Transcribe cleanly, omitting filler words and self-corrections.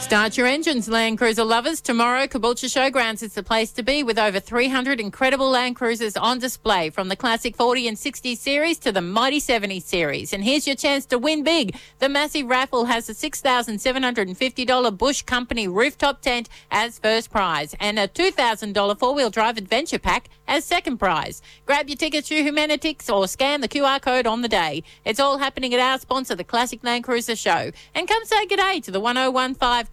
Start your engines, Land Cruiser lovers. Tomorrow, Caboolture Showgrounds is the place to be with over 300 incredible Land Cruisers on display, from the classic 40 and 60 series to the mighty 70 series. And here's your chance to win big. The massive raffle has a $6,750 Bush Company rooftop tent as first prize and a $2,000 four-wheel drive adventure pack as second prize. Grab your tickets through Humanitix or scan the QR code on the day. It's all happening at our sponsor, the Classic Land Cruiser Show. And come say good day to the 1015